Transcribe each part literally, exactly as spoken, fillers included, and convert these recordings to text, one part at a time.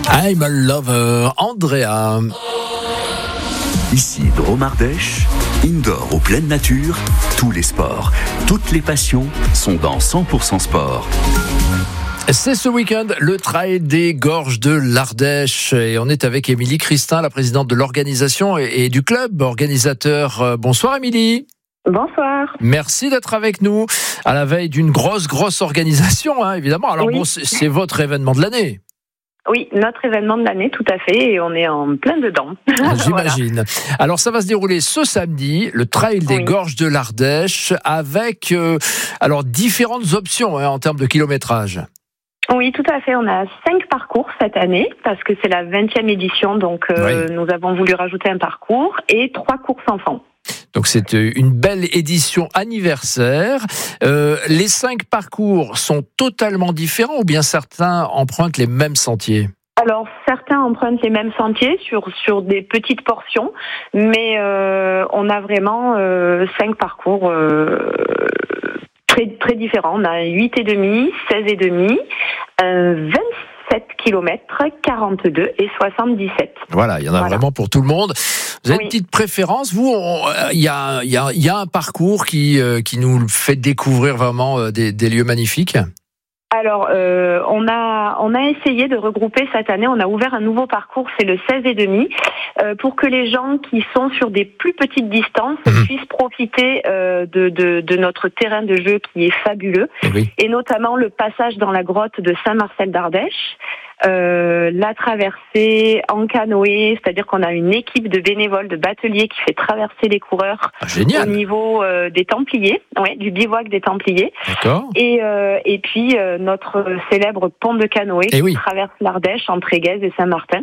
I'm a lover, Andrea. Ici Drôme Ardèche, indoor ou pleine nature, tous les sports, toutes les passions sont dans cent pour cent sport. C'est ce week-end le Trail des Gorges de l'Ardèche et on est avec Émilie Christin, la présidente de l'organisation et du club organisateur. Bonsoir Émilie. Bonsoir. Merci d'être avec nous à la veille d'une grosse, grosse organisation, hein, évidemment. Alors oui. Bon, c'est, c'est votre événement de l'année. Oui, notre événement de l'année, tout à fait, et on est en plein dedans. J'imagine. Voilà. Alors, ça va se dérouler ce samedi, le Trail des oui. Gorges de l'Ardèche, avec euh, alors différentes options hein, en termes de kilométrage. Oui, tout à fait. On a cinq parcours cette année, parce que c'est la vingtième édition, donc euh, oui. nous avons voulu rajouter un parcours, et trois courses enfants. Donc c'est une belle édition anniversaire. Euh, les cinq parcours sont totalement différents ou bien certains empruntent les mêmes sentiers ? Alors certains empruntent les mêmes sentiers sur sur des petites portions, mais euh, on a vraiment euh, cinq parcours euh, très très différents. On a huit et demi, seize et demi, euh, vingt-sept kilomètres, quarante-deux et soixante-dix-sept. Voilà, il y en a voilà. vraiment pour tout le monde. Vous avez oui. une petite préférence ? Vous, il y a, y, a, y a un parcours qui, euh, qui nous fait découvrir vraiment euh, des, des lieux magnifiques ? Alors, euh, on a on a essayé de regrouper cette année. On a ouvert un nouveau parcours, c'est le seize et demi, euh, pour que les gens qui sont sur des plus petites distances mmh. puissent profiter euh, de, de de notre terrain de jeu qui est fabuleux, oui. et notamment le passage dans la grotte de Saint-Marcel d'Ardèche. Euh, la traversée en canoë, c'est-à-dire qu'on a une équipe de bénévoles, de bateliers qui fait traverser les coureurs ah, génial. au niveau euh, des Templiers, ouais, du bivouac des Templiers. D'accord. Et euh, et puis euh, notre célèbre pont de canoë qui oui. traverse l'Ardèche entre Éguez et Saint-Martin.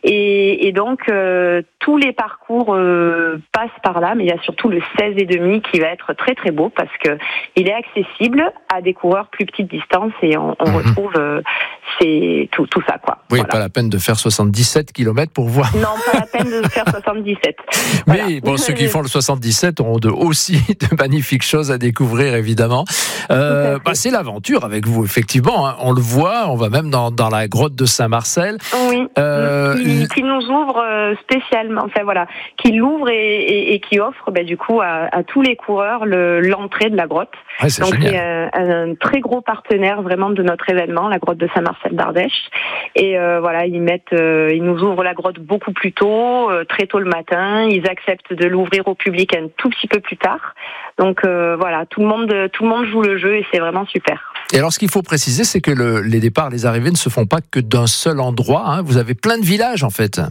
Et, et donc euh, tous les parcours euh, passent par là, mais il y a surtout le seize et demi qui va être très très beau parce que il est accessible à des coureurs plus petites distances et on, on mm-hmm. retrouve euh, c'est tout, tout ça quoi. Oui, voilà. Pas la peine de faire soixante-dix-sept kilomètres pour voir. Non, pas la peine de faire soixante-dix-sept. Voilà. Mais bon, ceux qui font le soixante-dix-sept auront de, aussi de magnifiques choses à découvrir évidemment. Euh, bah, c'est l'aventure avec vous effectivement. Hein. On le voit, on va même dans, dans la grotte de Saint-Marcel. Oui. Euh, qui, qui nous ouvre spécialement, enfin voilà, qui l'ouvre et, et, et qui offre ben, du coup à, à tous les coureurs le, l'entrée de la grotte. Ouais, c'est Donc génial. c'est un, un très gros partenaire vraiment de notre événement, la grotte de Saint-Marcel d'Ardèche. Et euh, voilà, ils mettent, euh, ils nous ouvrent la grotte beaucoup plus tôt, euh, très tôt le matin. Ils acceptent de l'ouvrir au public un tout petit peu plus tard. Donc euh, voilà, tout le monde, tout le monde joue le jeu et c'est vraiment super. Et alors, ce qu'il faut préciser, c'est que le, les départs, les arrivées ne se font pas que d'un seul endroit. Hein. Vous avez plein de villages, en fait.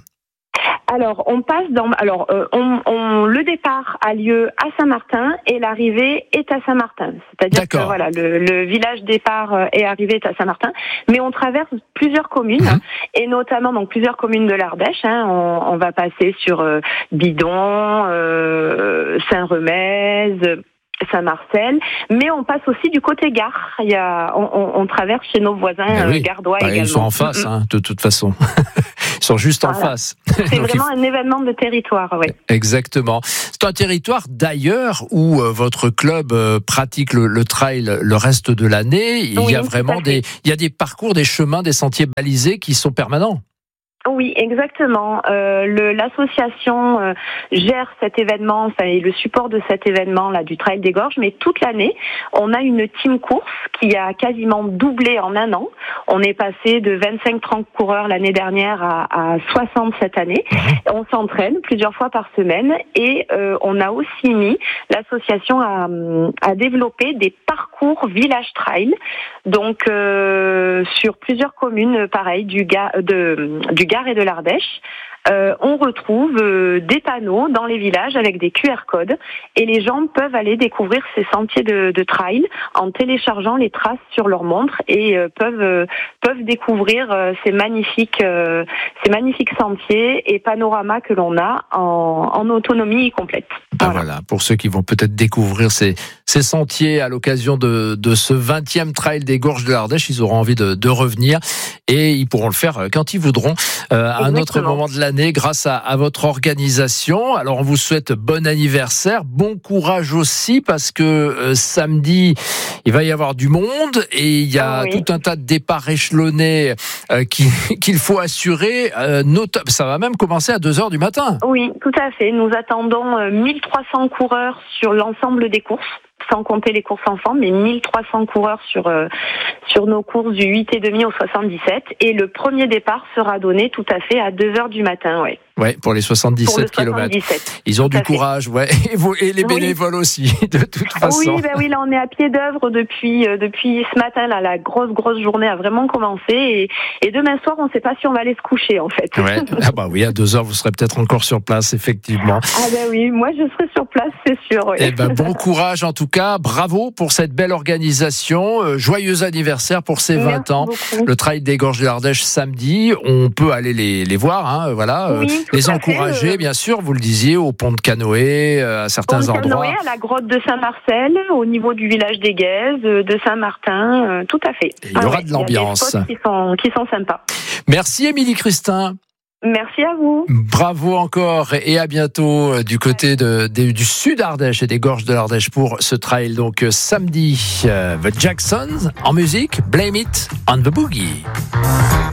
Alors, on passe dans. Alors, euh, on, on, le départ a lieu à Saint-Martin et l'arrivée est à Saint-Martin. C'est-à-dire D'accord. que voilà, le, le village départ et arrivée est à Saint-Martin, mais on traverse plusieurs communes mmh. et notamment donc plusieurs communes de l'Ardèche. Hein. On, on va passer sur euh, Bidon, euh, Saint-Remez, Saint-Marcel, mais on passe aussi du côté gare. Il y a, on, on, on traverse chez nos voisins oui. euh, gardois bah, également. Ils sont en face, hein, de toute façon. Ils sont juste voilà. en face. C'est Donc, vraiment il... un événement de territoire, oui. Exactement. C'est un territoire d'ailleurs où euh, votre club euh, pratique le, le trail le reste de l'année. Il oui, y a vraiment des, il y a des parcours, des chemins, des sentiers balisés qui sont permanents. Oui, exactement. Euh, le, l'association euh, gère cet événement, enfin, et le support de cet événement là du Trail des Gorges, mais toute l'année, on a une team course qui a quasiment doublé en un an. On est passé de vingt-cinq à trente coureurs l'année dernière à, à soixante cette année. On s'entraîne plusieurs fois par semaine et euh, on a aussi mis, l'association à, à développer des parcours village trail, donc euh, sur plusieurs communes, pareil, du, ga, de, du Gard et de l'Ardèche. Euh, on retrouve euh, des panneaux dans les villages avec des Q R codes et les gens peuvent aller découvrir ces sentiers de, de trail en téléchargeant les traces sur leur montre et euh, peuvent euh, peuvent découvrir euh, ces magnifiques euh, ces magnifiques sentiers et panoramas que l'on a en, en autonomie complète. Ben voilà. voilà, pour ceux qui vont peut-être découvrir ces ces sentiers à l'occasion de, de ce vingtième trail des Gorges de l'Ardèche. Ils auront envie de, de revenir et ils pourront le faire quand ils voudront euh, à un autre moment de l'année grâce à, à votre organisation. Alors on vous souhaite bon anniversaire, bon courage aussi parce que euh, samedi il va y avoir du monde et il y a ah oui. tout un tas de départs échelonnés euh, qui, qu'il faut assurer. Euh, not- ça va même commencer à deux heures du matin. Oui, tout à fait. Nous attendons euh, mille trois cents coureurs sur l'ensemble des courses, sans compter les courses enfants, mais mille trois cents coureurs sur euh, sur nos courses du huit et demi au soixante-dix-sept. Et le premier départ sera donné tout à fait à deux heures du matin, ouais. Ouais, pour les soixante-dix-sept kilomètres. Ils ont tout du courage, fait. ouais. Et, vous, et les bénévoles oui. aussi, de toute façon. Oui, ben oui, là on est à pied d'œuvre depuis euh, depuis ce matin. Là, la grosse grosse journée a vraiment commencé et, et demain soir, on ne sait pas si on va aller se coucher en fait. Ouais. Ah bah oui, à deux heures, vous serez peut-être encore sur place, effectivement. Ah ben oui, moi je serai sur place, c'est sûr. Oui. Eh ben bon courage en tout cas, bravo pour cette belle organisation. Euh, joyeux anniversaire pour ces vingt Merci ans. Beaucoup. Le Trail des Gorges de l'Ardèche samedi, on peut aller les les voir, hein, voilà. Oui. Euh, les encourager, fait, euh... bien sûr, vous le disiez, au pont de Canoë, euh, à certains pont de endroits. Canoë, à la grotte de Saint-Marcel, au niveau du village des Guèzes, de Saint-Martin, euh, tout à fait. Et il y aura ah ouais, de l'ambiance. Il y a des spots qui sont, qui sont sympas. Merci Émilie Christin. Merci à vous. Bravo encore et à bientôt du côté de, de, du sud Ardèche et des Gorges de l'Ardèche pour ce trail. Donc samedi, euh, The Jacksons en musique, Blame It on the Boogie.